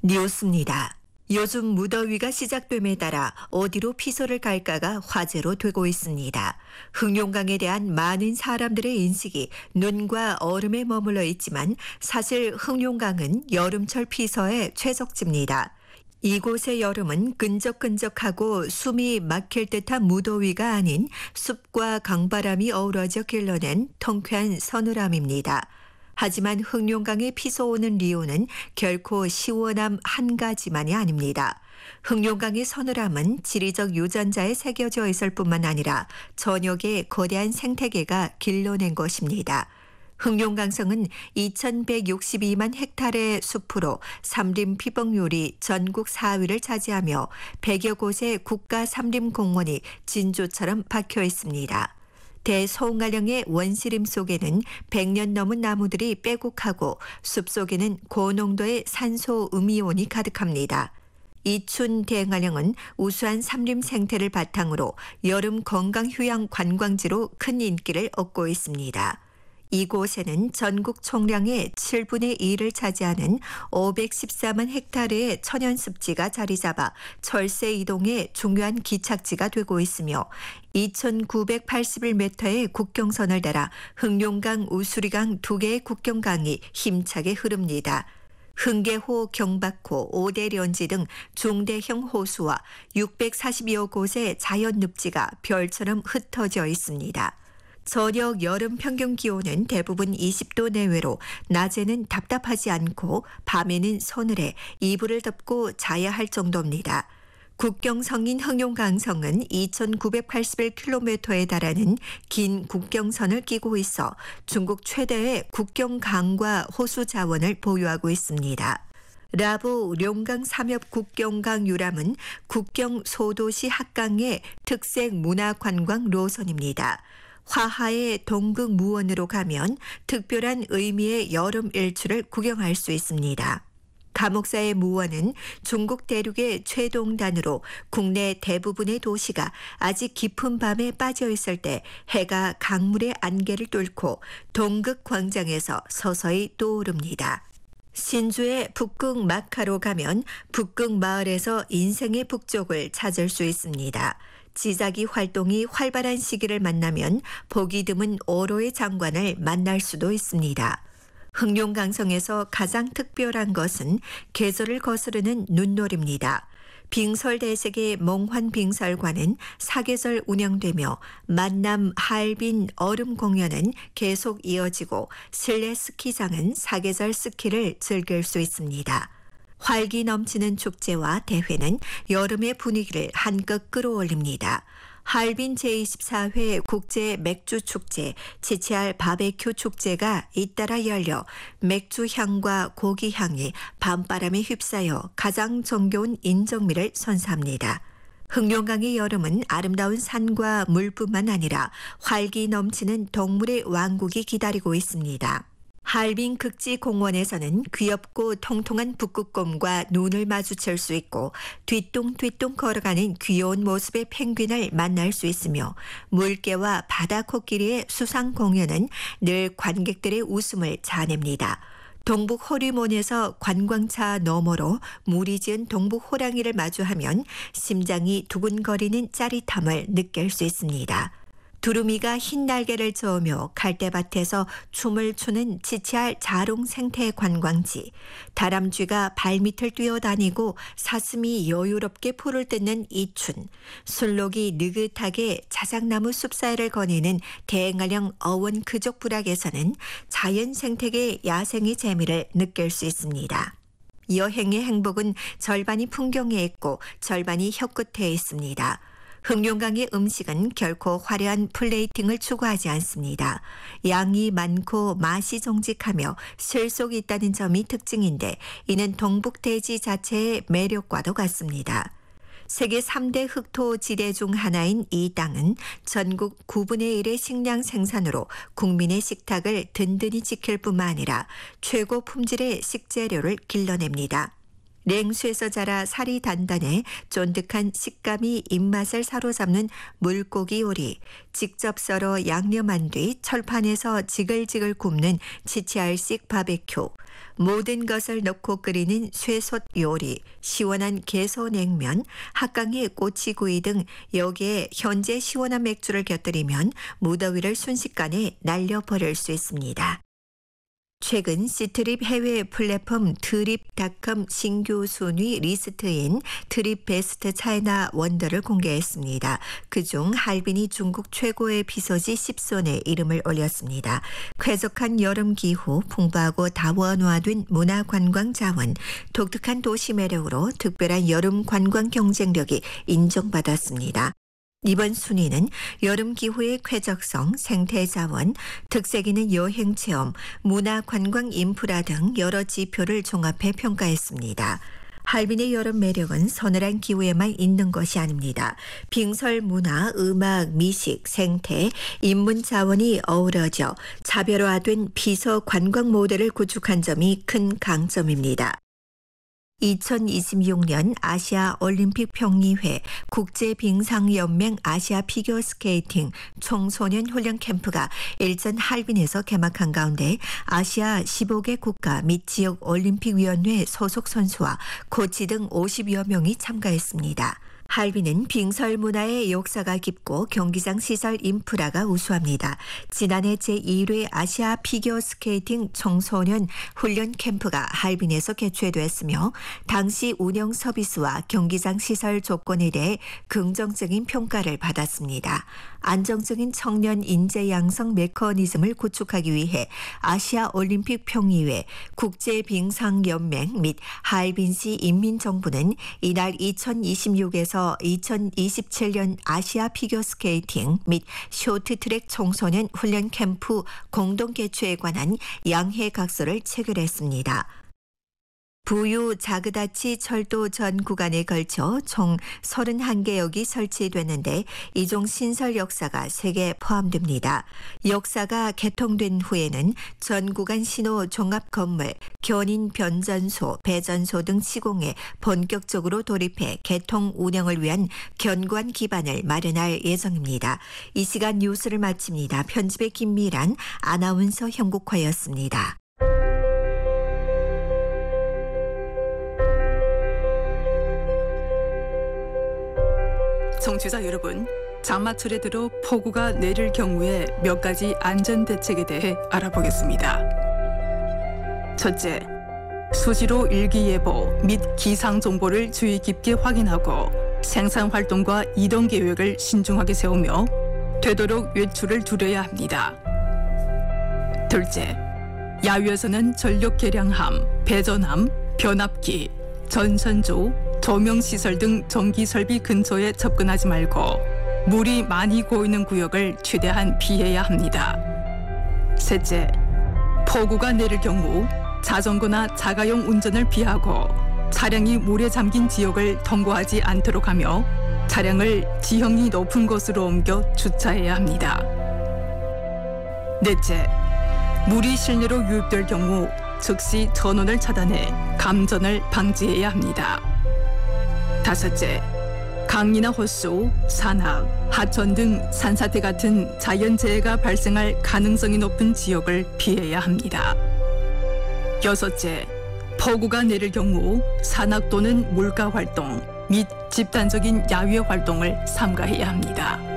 뉴스입니다. 요즘 무더위가 시작됨에 따라 어디로 피서를 갈까가 화제로 되고 있습니다. 흑룡강에 대한 많은 사람들의 인식이 눈과 얼음에 머물러 있지만 사실 흑룡강은 여름철 피서의 최적지입니다. 이곳의 여름은 끈적끈적하고 숨이 막힐 듯한 무더위가 아닌 숲과 강바람이 어우러져 길러낸 통쾌한 서늘함입니다. 하지만 흑룡강에 피서오는 이유는 결코 시원함 한 가지만이 아닙니다. 흑룡강의 서늘함은 지리적 유전자에 새겨져 있을 뿐만 아니라 전역의 거대한 생태계가 길러낸 것입니다. 흑룡강성은 2162만 헥타르의 숲으로 삼림 피복률이 전국 4위를 차지하며 100여 곳의 국가 삼림공원이 진주처럼 박혀 있습니다. 대서운가령의 원시림 속에는 100년 넘은 나무들이 빼곡하고 숲속에는 고농도의 산소 음이온이 가득합니다. 이춘 대행가령은 우수한 삼림 생태를 바탕으로 여름 건강휴양 관광지로 큰 인기를 얻고 있습니다. 이곳에는 전국 총량의 7분의 1을 차지하는 514만 헥타르의 천연습지가 자리 잡아 철새 이동의 중요한 기착지가 되고 있으며 2,981m의 국경선을 따라 흑룡강, 우수리강 두 개의 국경강이 힘차게 흐릅니다. 흥계호, 경박호, 오대련지 등 중대형 호수와 640여 곳의 자연늪지가 별처럼 흩어져 있습니다. 저녁 여름 평균 기온은 대부분 20도 내외로 낮에는 답답하지 않고 밤에는 서늘해 이불을 덮고 자야 할 정도입니다. 국경성인 흑룡강성은 2,981km에 달하는 긴 국경선을 끼고 있어 중국 최대의 국경강과 호수 자원을 보유하고 있습니다. 라보 룡강 삼엽 국경강 유람은 국경 소도시 합강의 특색 문화관광 노선입니다. 화하의 동극 무원으로 가면 특별한 의미의 여름 일출을 구경할 수 있습니다. 감옥사의 무원은 중국 대륙의 최동단으로 국내 대부분의 도시가 아직 깊은 밤에 빠져 있을 때 해가 강물의 안개를 뚫고 동극 광장에서 서서히 떠오릅니다. 신주의 북극 마카로 가면 북극 마을에서 인생의 북쪽을 찾을 수 있습니다. 지자기 활동이 활발한 시기를 만나면 보기 드문 어로의 장관을 만날 수도 있습니다. 흑룡강성에서 가장 특별한 것은 계절을 거스르는 눈놀이입니다. 빙설대sek의 몽환빙설관은 사계절 운영되며 만남, 할빈, 얼음 공연은 계속 이어지고 실내 스키장은 사계절 스키를 즐길 수 있습니다. 활기 넘치는 축제와 대회는 여름의 분위기를 한껏 끌어올립니다. 할빈 제24회 국제 맥주 축제, 치치알 바베큐 축제가 잇따라 열려 맥주 향과 고기 향이 밤바람에 휩싸여 가장 정겨운 인정미를 선사합니다. 흑룡강의 여름은 아름다운 산과 물뿐만 아니라 활기 넘치는 동물의 왕국이 기다리고 있습니다. 할빈 극지공원에서는 귀엽고 통통한 북극곰과 눈을 마주칠 수 있고 뒤뚱뒤뚱 걸어가는 귀여운 모습의 펭귄을 만날 수 있으며 물개와 바다 코끼리의 수상 공연은 늘 관객들의 웃음을 자냅니다. 동북 호리몬에서 관광차 너머로 무리 지은 동북 호랑이를 마주하면 심장이 두근거리는 짜릿함을 느낄 수 있습니다. 두루미가 흰 날개를 저으며 갈대밭에서 춤을 추는 치치알 자롱 생태 관광지, 다람쥐가 발밑을 뛰어다니고 사슴이 여유롭게 풀을 뜯는 이춘, 술록이 느긋하게 자작나무 숲 사이를 거니는 대행가령 어원 크족 부락에서는 자연 생태계 야생의 재미를 느낄 수 있습니다. 여행의 행복은 절반이 풍경에 있고 절반이 혀끝에 있습니다. 흑룡강의 음식은 결코 화려한 플레이팅을 추구하지 않습니다. 양이 많고 맛이 정직하며 실속이 있다는 점이 특징인데 이는 동북대지 자체의 매력과도 같습니다. 세계 3대 흑토 지대 중 하나인 이 땅은 전국 9분의 1의 식량 생산으로 국민의 식탁을 든든히 지킬 뿐만 아니라 최고 품질의 식재료를 길러냅니다. 냉수에서 자라 살이 단단해 쫀득한 식감이 입맛을 사로잡는 물고기 요리, 직접 썰어 양념한 뒤 철판에서 지글지글 굽는 치치알식 바베큐, 모든 것을 넣고 끓이는 쇠솥 요리, 시원한 개소냉면, 학강의 꼬치구이 등 여기에 현재 시원한 맥주를 곁들이면 무더위를 순식간에 날려버릴 수 있습니다. 최근 시트립 해외 플랫폼 트립닷컴 신규 순위 리스트인 트립 베스트 차이나 원더를 공개했습니다. 그중 할빈이 중국 최고의 비서지 10손에 이름을 올렸습니다. 쾌적한 여름 기후, 풍부하고 다원화된 문화관광 자원, 독특한 도시 매력으로 특별한 여름 관광 경쟁력이 인정받았습니다. 이번 순위는 여름 기후의 쾌적성, 생태 자원, 특색 있는 여행 체험, 문화 관광 인프라 등 여러 지표를 종합해 평가했습니다. 할빈의 여름 매력은 서늘한 기후에만 있는 것이 아닙니다. 빙설 문화, 음악, 미식, 생태, 인문 자원이 어우러져 차별화된 비서 관광 모델을 구축한 점이 큰 강점입니다. 2026년 아시아 올림픽 평의회 국제빙상연맹 아시아 피겨스케이팅 청소년 훈련 캠프가 일전 할빈에서 개막한 가운데 아시아 15개 국가 및 지역 올림픽위원회 소속 선수와 코치 등 50여 명이 참가했습니다. 할빈은 빙설 문화의 역사가 깊고 경기장 시설 인프라가 우수합니다. 지난해 제1회 아시아 피겨스케이팅 청소년 훈련 캠프가 할빈에서 개최됐으며 당시 운영 서비스와 경기장 시설 조건에 대해 긍정적인 평가를 받았습니다. 안정적인 청년 인재 양성 메커니즘을 구축하기 위해 아시아 올림픽 평의회 국제빙상연맹 및 할빈시 인민정부는 이날 2026에서 2027년 아시아 피겨스케이팅 및 쇼트트랙 청소년 훈련 캠프 공동 개최에 관한 양해각서를 체결했습니다. 부유 자그다치 철도 전 구간에 걸쳐 총 31개역이 설치됐는데 이 중 신설 역사가 3개 포함됩니다. 역사가 개통된 후에는 전 구간 신호 종합 건물, 견인 변전소, 배전소 등 시공에 본격적으로 돌입해 개통 운영을 위한 견고한 기반을 마련할 예정입니다. 이 시간 뉴스를 마칩니다. 편집의 김미란, 아나운서 형국화였습니다. 청취자 여러분, 장마철에 들어 폭우가 내릴 경우에 몇 가지 안전 대책에 대해 알아보겠습니다. 첫째, 수시로 일기예보 및 기상 정보를 주의 깊게 확인하고 생산 활동과 이동 계획을 신중하게 세우며 되도록 외출을 줄여야 합니다. 둘째, 야외에서는 전력 계량함, 배전함, 변압기, 전선조, 조명시설 등 전기설비 근처에 접근하지 말고 물이 많이 고이는 구역을 최대한 피해야 합니다. 셋째, 폭우가 내릴 경우 자전거나 자가용 운전을 피하고 차량이 물에 잠긴 지역을 통과하지 않도록 하며 차량을 지형이 높은 곳으로 옮겨 주차해야 합니다. 넷째, 물이 실내로 유입될 경우 즉시 전원을 차단해 감전을 방지해야 합니다. 다섯째, 강이나 호수, 산악, 하천 등 산사태 같은 자연재해가 발생할 가능성이 높은 지역을 피해야 합니다. 여섯째, 폭우가 내릴 경우 산악 또는 물가 활동 및 집단적인 야외 활동을 삼가해야 합니다.